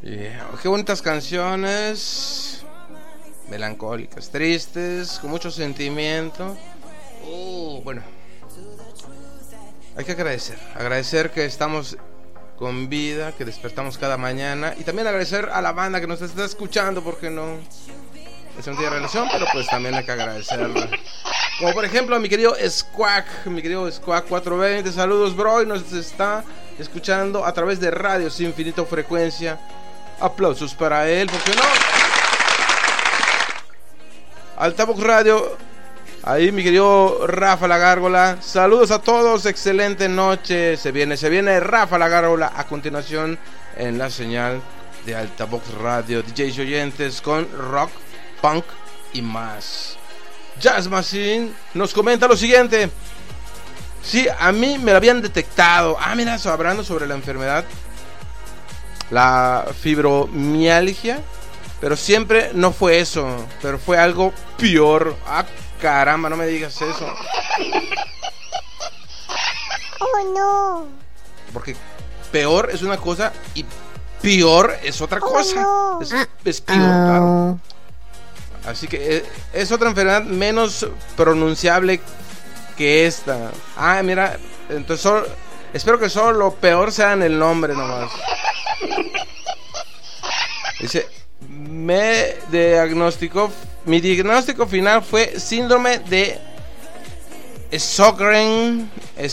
Qué bonitas canciones, melancólicas, tristes, con mucho sentimiento. Bueno, hay que agradecer que estamos con vida, que despertamos cada mañana, y también agradecer a la banda que nos está escuchando, porque no es un día de relación, pero pues también hay que agradecerlo. Como por ejemplo a mi querido Squawk 420, saludos bro, y nos está escuchando a través de Radio Sin Infinito Frecuencia. Aplausos para él, ¿por qué no? Altavox Radio, ahí mi querido Rafa La Gárgola, saludos a todos, excelente noche. Se viene Rafa La Gárgola a continuación en la señal de Altavox Radio, DJs y oyentes con rock, punk y más. Jazz Machine nos comenta lo siguiente: sí, a mí me lo habían detectado. Mira, hablando sobre la enfermedad, la fibromialgia, pero siempre no fue eso, pero fue algo peor. Caramba, no me digas eso. Oh no. Porque peor es una cosa y peor es otra cosa. No. Es peor, claro. Así que es otra enfermedad menos pronunciable que esta. Mira, entonces espero que solo lo peor sea en el nombre nomás. Dice, mi diagnóstico final fue síndrome de Sjögren.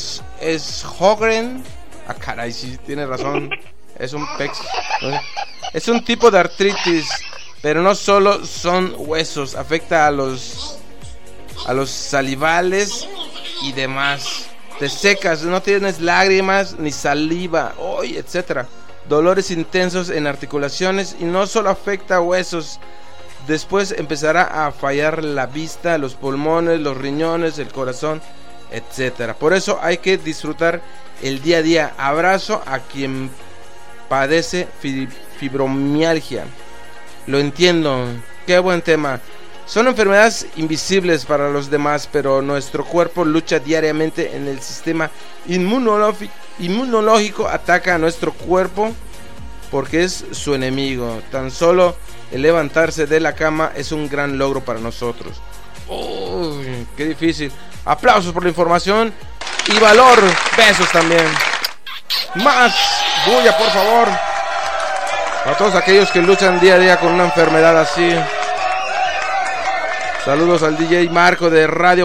Caray, sí, tiene razón. Es un pex. Es un tipo de artritis, pero no solo son huesos, afecta a los salivales y demás. Te secas, no tienes lágrimas ni saliva, etcétera. Dolores intensos en articulaciones, y no solo afecta a huesos. Después empezará a fallar la vista, los pulmones, los riñones, el corazón, etcétera. Por eso hay que disfrutar el día a día. Abrazo a quien padece fibromialgia. Lo entiendo, qué buen tema. Son enfermedades invisibles para los demás, pero nuestro cuerpo lucha diariamente en el sistema inmunológico, ataca a nuestro cuerpo porque es su enemigo. Tan solo el levantarse de la cama es un gran logro para nosotros. Qué difícil. Aplausos por la información y valor. Besos también. Más bulla, por favor, a todos aquellos que luchan día a día con una enfermedad así. Saludos al DJ Marco de Radio